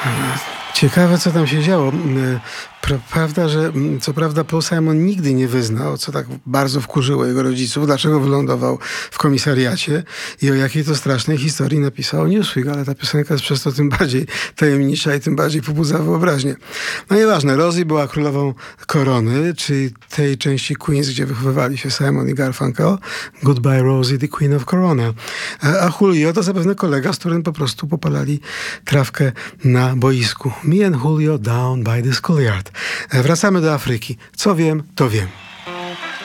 Ciekawe, co tam się działo. Prawda, że co prawda Paul Simon nigdy nie wyznał, co tak bardzo wkurzyło jego rodziców, dlaczego wylądował w komisariacie i o jakiej to strasznej historii napisał Newsweek, ale ta piosenka jest przez to tym bardziej tajemnicza i tym bardziej pobudza wyobraźnię. No nieważne, Rosie była królową korony, czyli tej części Queens, gdzie wychowywali się Simon i Garfunkel. Goodbye Rosie, the Queen of Corona. A Julio to zapewne kolega, z którym po prostu popalali trawkę na boisku. Me and Julio down by the schoolyard. Wracamy do Afryki. Co wiem, to wiem.